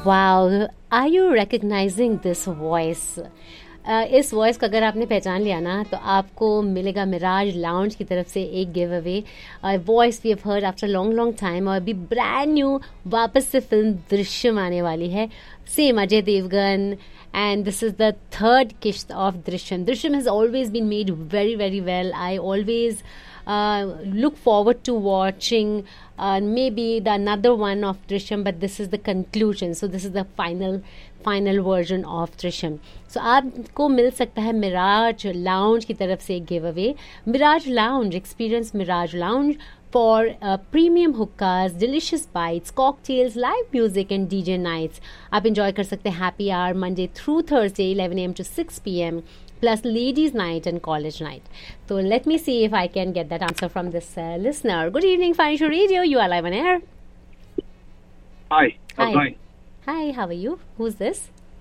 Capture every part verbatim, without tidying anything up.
Wow, are you recognizing this voice? Uh, इस voice को अगर आपने पहचान लिया ना तो आपको मिलेगा मिराज लाउंज की तरफ से एक give away voice we have heard after long long time और अभी ब्रांड न्यू वापस से फिल्म दृश्यम आने वाली है same Ajay Devgan and this is the third किश्त of Drishyam. Drishyam has always been made very very well. I always uh, look forward to watching uh, maybe the another one of Drishyam, but this is the conclusion. So this is the final final version of Drishyam. So आपको मिल सकता है Miraj lounge की तरफ से एक give away. Miraj lounge, experience Miraj lounge for uh, premium hookahs, delicious bites, cocktails, live music and D J nights. आप enjoy कर सकते हैं happy hour Monday through Thursday eleven a.m. to six p.m. plus ladies night and college night. So let me see if I can get that answer from this uh, listener. Good evening, Financial Radio. You are live on air. Hi. Hi. Hi. Hi, how are you? Who's this?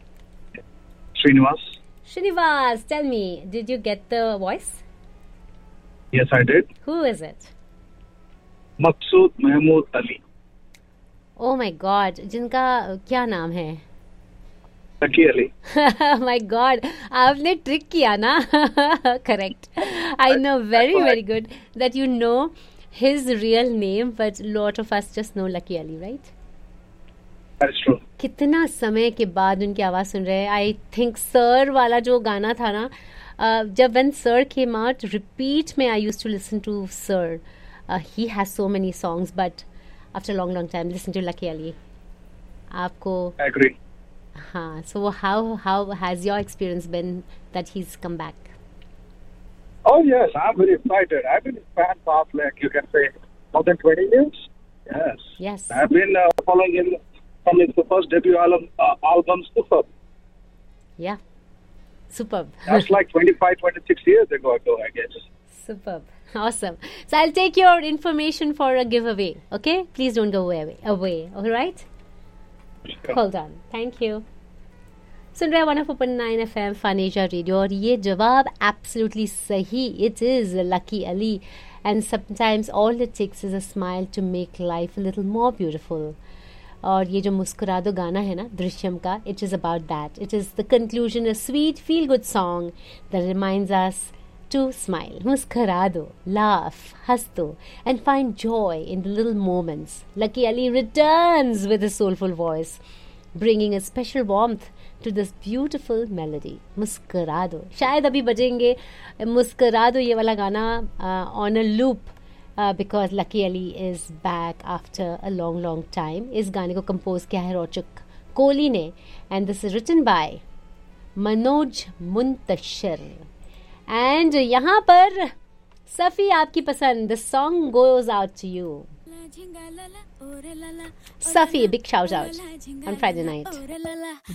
Srinivas. Srinivas, tell me, did you get the voice? Yes, I did. Who is it? Maqsood Mahmood Ali. Oh my God, जिनका क्या नाम है? Lucky Ali. My God, आपने trick किया ना? Correct. I know very very good that you know his real name, but lot of us just know Lucky Ali, right? That's true. कितना समय के बाद उनकी आवाज़ सुन रहे हैं. आई थिंक सर वाला जो गाना था ना, uh, जब when sir came out, repeat में I used to listen to sir. Uh, he has so many songs, but after a long long time, listen to Lucky Ali. आपको I agree. हाँ. So how how has your experience been that he's come back? Oh yes, I'm very excited. I've been a fan of, like you can say, more than twenty years. Yes. Yes. I've been uh, following him from his first debut album, uh, album Superb. Yeah. Superb. That's like twenty-five, twenty-six years ago, ago I guess. Superb. Awesome. So I'll take your information for a giveaway. Okay? Please don't go away. Away. All right? Sure. Hold on. Thank you. सुन रहे one of open nine F M फानेजा radio और ये जवाब absolutely सही. It is lucky Ali and sometimes all it takes is a smile to make life a little more beautiful. और ये जो मुस्कुरा दो गाना है ना दृश्यम का, it is about that. It is the conclusion, a sweet feel good song that reminds us to smile. मुस्कुरा दो, laugh, हंस दो, and find joy in the little moments. Lucky Ali returns with his soulful voice, bringing a special warmth to this beautiful melody. मुस्कुरा दो. शायद अभी बजेंगे मुस्कुरा दो ये वाला गाना uh, on a loop uh, because Lucky Ali is back after a long long time. इस गाने को कंपोज किया है रोचक कोहली ने and this is written by Manoj Muntashir. And यहाँ पर सफ़ी आपकी पसंद, the song goes out to you. Safi, big shout out on Friday night.